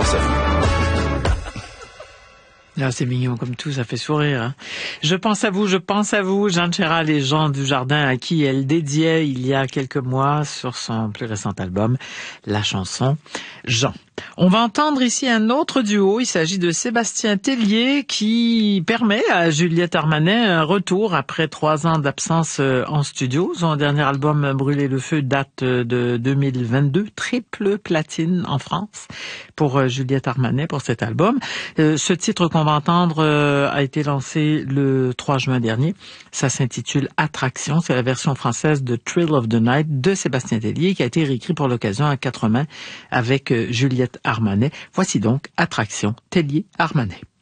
pense à vous. Là, c'est mignon comme tout, ça fait sourire. Hein. Je pense à vous, Jeanne Chéral et Jean Dujardin, à qui elle dédiait il y a quelques mois sur son plus récent album, la chanson Jean. On va entendre ici un autre duo. Il s'agit de Sébastien Tellier qui permet à Juliette Armanet un retour après 3 ans d'absence en studio. Son dernier album Brûler le feu date de 2022. Triple platine en France pour Juliette Armanet pour cet album. Ce titre qu'on va entendre a été lancé le 3 juin dernier. Ça s'intitule Attraction. C'est la version française de Thrill of the Night de Sébastien Tellier qui a été réécrit pour l'occasion à 4 mains avec Juliette Armanet. Voici donc Attraction, Tellier Armanet.